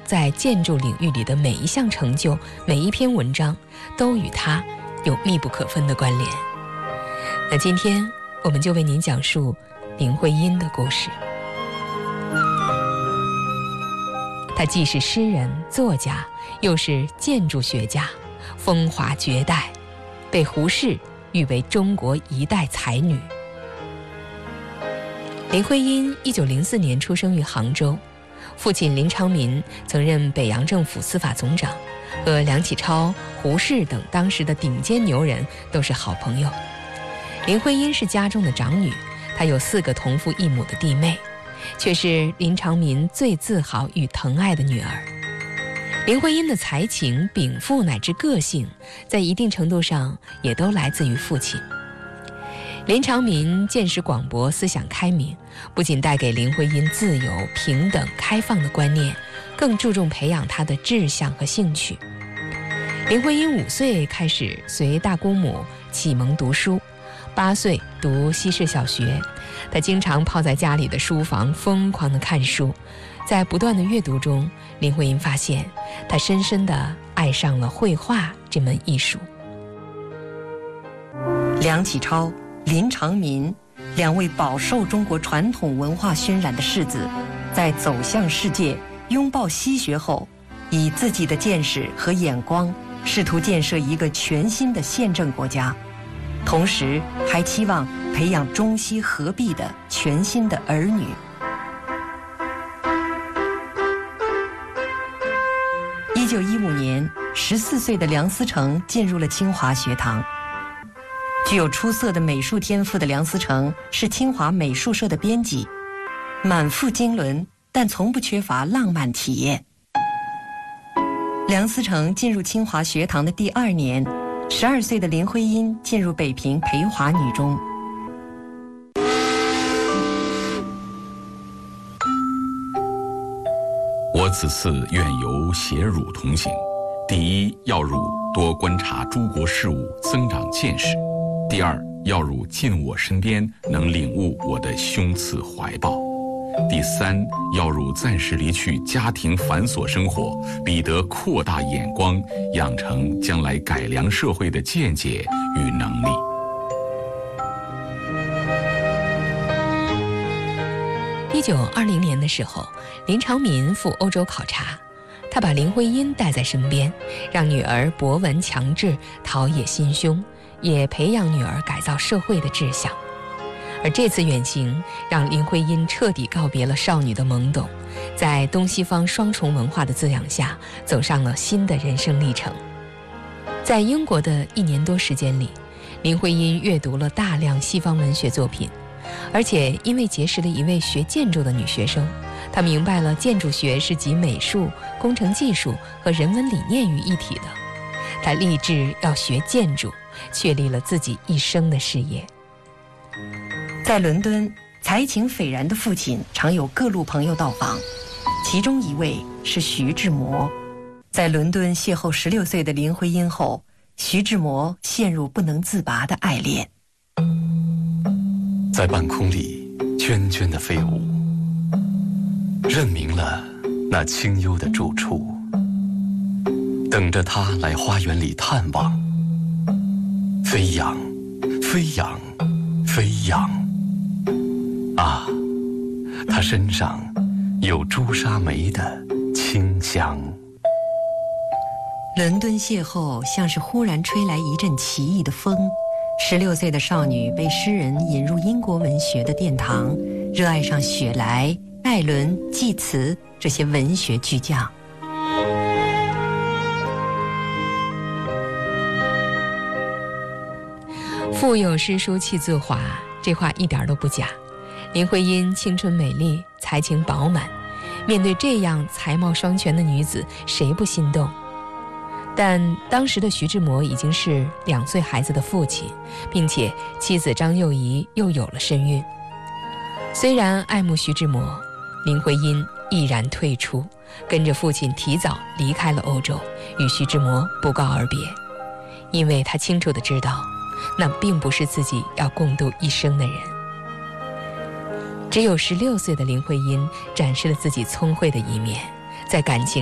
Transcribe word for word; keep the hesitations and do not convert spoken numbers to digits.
在建筑领域里的每一项成就、每一篇文章，都与他有密不可分的关联。那今天我们就为您讲述林徽因的故事。她既是诗人、作家，又是建筑学家，风华绝代，被胡适誉为中国一代才女。林徽因一九零四年出生于杭州，父亲林长民曾任北洋政府司法总长，和梁启超、胡适等当时的顶尖牛人都是好朋友。林徽因是家中的长女，她有四个同父异母的弟妹，却是林长民最自豪与疼爱的女儿。林徽因的才情、禀赋乃至个性，在一定程度上也都来自于父亲。林长民见识广博，思想开明，不仅带给林徽因自由、平等、开放的观念，更注重培养她的志向和兴趣。林徽因五岁开始随大姑母启蒙读书，八岁读西式小学。她经常泡在家里的书房，疯狂地看书。在不断的阅读中，林徽因发现，她深深地爱上了绘画这门艺术。 梁启超、林长民两位饱受中国传统文化熏染的士子，在走向世界、拥抱西学后，以自己的见识和眼光，试图建设一个全新的宪政国家，同时还期望培养中西合璧的全新的儿女。一九一五年，十四岁的梁思成进入了清华学堂。具有出色的美术天赋的梁思成是清华美术社的编辑，满腹经纶，但从不缺乏浪漫体验。梁思成进入清华学堂的第二年，十二岁的林徽因进入北平培华女中。 我此次愿由携汝同行，第一，要汝多观察诸国事务，增长见识；第二，要汝近我身边，能领悟我的胸次怀抱；第三，要汝暂时离去家庭繁琐生活，彼得扩大眼光，养成将来改良社会的见解与能力。 一九二零年的时候，林长民赴欧洲考察，他把林徽因带在身边，让女儿博闻强志，陶冶心胸，也培养女儿改造社会的志向。而这次远行让林徽因彻底告别了少女的懵懂，在东西方双重文化的滋养下，走上了新的人生历程。在英国的一年多时间里，林徽因阅读了大量西方文学作品，而且因为结识了一位学建筑的女学生，她明白了建筑学是集美术、工程技术和人文理念于一体的。她立志要学建筑，确立了自己一生的事业。 在伦敦，才情斐然的父亲常有各路朋友到访，其中一位是徐志摩。在伦敦邂逅十六岁的林徽因后，徐志摩陷入不能自拔的爱恋。 在半空里涓涓的飞舞，认明了那清幽的住处，等着他来花园里探望。飞扬，飞扬，飞扬。啊，他身上有朱砂梅的清香。 伦敦邂逅像是忽然吹来一阵奇异的风，十六岁的少女被诗人引入英国文学的殿堂，热爱上雪莱、艾伦、济慈这些文学巨匠。 腹有诗书气自华，这话一点都不假。林徽因青春美丽，才情饱满，面对这样才貌双全的女子，谁不心动？但当时的徐志摩已经是两岁孩子的父亲，并且妻子张幼仪又有了身孕。虽然爱慕徐志摩，林徽因毅然退出，跟着父亲提早离开了欧洲，与徐志摩不告而别。因为她清楚地知道，那并不是自己要共度一生的人。只有十六岁的林徽因展示了自己聪慧的一面，在感情